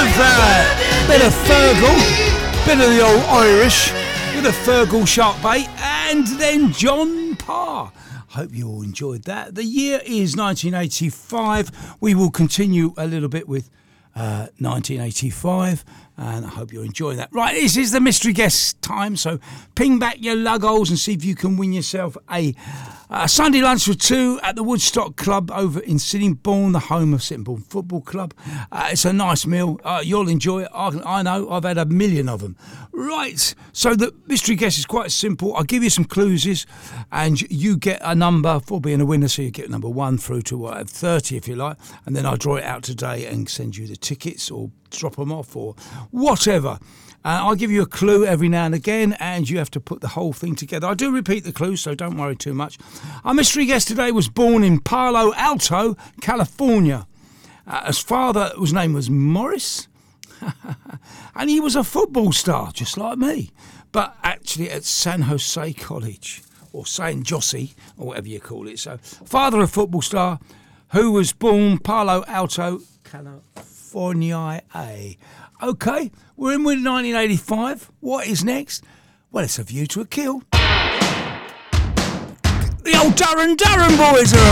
Bit of Fergal, bit of the old Irish, with a Fergal shark bait, and then John Parr. Hope you all enjoyed that. The year is 1985. We will continue a little bit with 1985, and I hope you're enjoying that. Right, this is the mystery guest time, so ping back your lug-holes and see if you can win yourself a Sunday lunch for two at the Woodstock Club over in Sittingbourne, the home of Sittingbourne Football Club. It's a nice meal. You'll enjoy it. I know. I've had a million of them. Right. So the mystery guess is quite simple. I'll give you some clues and you get a number for being a winner. So you get number 1 through to 30 if you like. And then I'll draw it out today and send you the tickets or drop them off or whatever. I'll give you a clue every now and again, and you have to put the whole thing together. I do repeat the clues, so don't worry too much. Our mystery guest today was born in Palo Alto, California. His father, whose name was Morris, and he was a football star, just like me, but actually at San Jose College, or San Jose, or whatever you call it. So, father of football star, who was born Palo Alto, California. Okay, we're in with 1985. What is next? Well, it's A View to a Kill. The old Durran boys are